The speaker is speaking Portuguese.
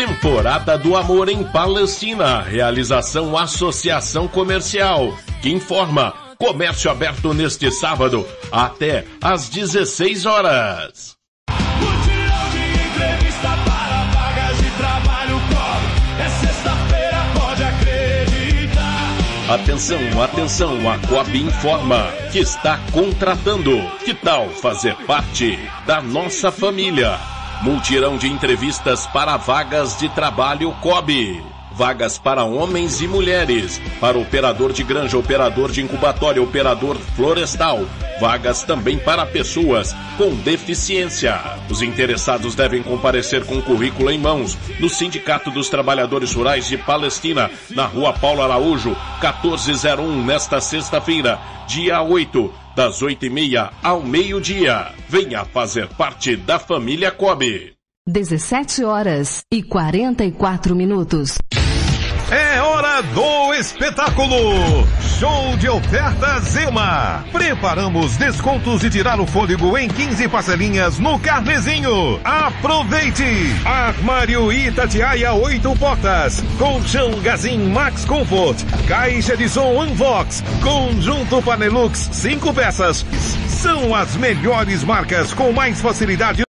Temporada do Amor em Palestina. Realização Associação Comercial, que informa: comércio aberto neste sábado até às 16 horas. Mutirão de entrevista para vagas de trabalho Cobb. É sexta-feira, pode acreditar. Atenção, atenção, a Cobb informa que está contratando. Que tal fazer parte da nossa família? Multirão de entrevistas para vagas de trabalho Cobb. Vagas para homens e mulheres, para operador de granja, operador de incubatório, operador florestal. Vagas também para pessoas com deficiência. Os interessados devem comparecer com currículo em mãos no Sindicato dos Trabalhadores Rurais de Palestina, na Rua Paulo Araújo, 1401, nesta sexta-feira, dia 8, das 8h30 ao meio-dia. Venha fazer parte da família Cobb. 17h44. É hora do espetáculo! Show de ofertas Zema! Preparamos descontos de tirar o fôlego em 15 parcelinhas no Carnezinho. Aproveite! Armário Itatiaia 8 portas, colchão Gazin Max Comfort, caixa de som Unvox, conjunto Panelux 5 peças. São as melhores marcas com mais facilidade